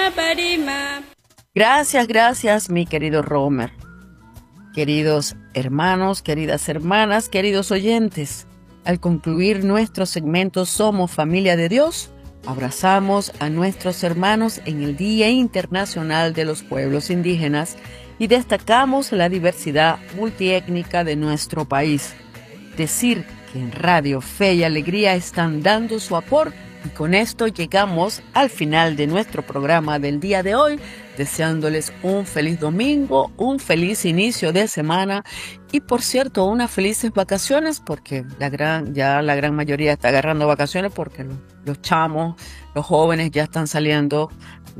Gracias, mi querido Romer. Queridos hermanos, queridas hermanas, queridos oyentes, al concluir nuestro segmento Somos Familia de Dios, abrazamos a nuestros hermanos en el Día Internacional de los Pueblos Indígenas y destacamos la diversidad multiétnica de nuestro país. Decir que en Radio Fe y Alegría están dando su aporte, y con esto llegamos al final de nuestro programa del día de hoy, deseándoles un feliz domingo, un feliz inicio de semana y, por cierto, unas felices vacaciones, porque la gran mayoría está agarrando vacaciones porque los chamos, los jóvenes ya están saliendo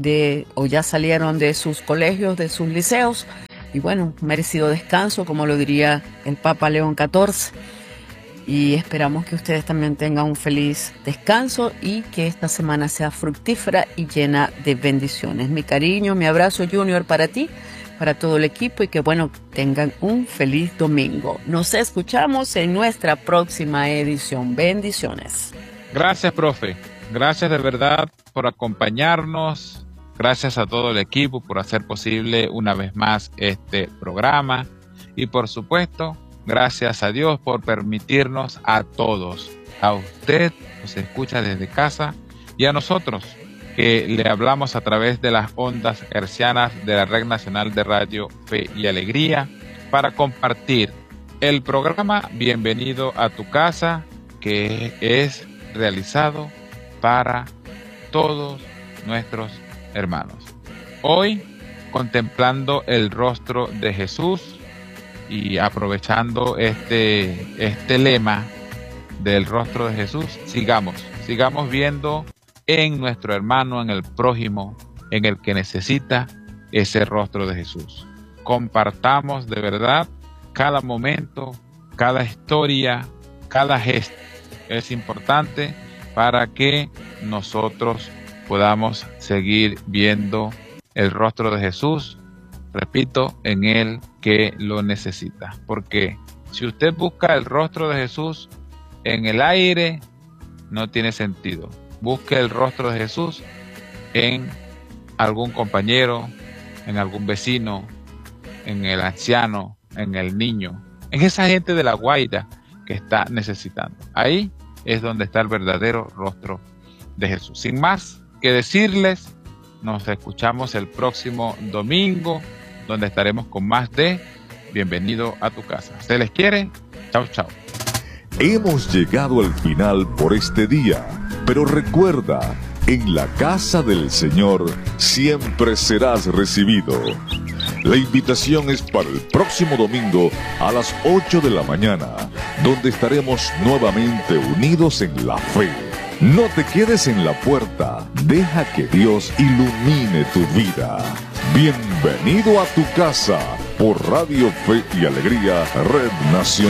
o ya salieron de sus colegios, de sus liceos, y bueno, merecido descanso, como lo diría el Papa León XIV. Y esperamos que ustedes también tengan un feliz descanso y que esta semana sea fructífera y llena de bendiciones. Mi cariño, mi abrazo, Junior, para ti, para todo el equipo, y que bueno, tengan un feliz domingo. Nos escuchamos en nuestra próxima edición. Bendiciones. Gracias, profe. Gracias de verdad por acompañarnos. Gracias a todo el equipo por hacer posible una vez más este programa. Y por supuesto, gracias a Dios por permitirnos a todos, a usted que se escucha desde casa y a nosotros que le hablamos a través de las ondas hercianas de la Red Nacional de Radio Fe y Alegría para compartir el programa Bienvenido a tu casa, que es realizado para todos nuestros hermanos. Hoy, contemplando el rostro de Jesús, y aprovechando este lema del rostro de Jesús, sigamos viendo en nuestro hermano, en el prójimo, en el que necesita ese rostro de Jesús. Compartamos de verdad cada momento, cada historia, cada gesto. Es importante para que nosotros podamos seguir viendo el rostro de Jesús, repito, en el que lo necesita. Porque si usted busca el rostro de Jesús en el aire, no tiene sentido. Busque el rostro de Jesús en algún compañero, en algún vecino, en el anciano, en el niño, en esa gente de la guaira que está necesitando. Ahí es donde está el verdadero rostro de Jesús. Sin más que decirles, nos escuchamos el próximo domingo, donde estaremos con más de Bienvenido a tu casa. Se les quiere. Chao, chao. Hemos llegado al final por este día, pero recuerda, en la casa del Señor siempre serás recibido. La invitación es para el próximo domingo a las 8 de la mañana, donde estaremos nuevamente unidos en la fe. No te quedes en la puerta, deja que Dios ilumine tu vida. Bienvenido a tu casa por Radio Fe y Alegría, Red Nacional.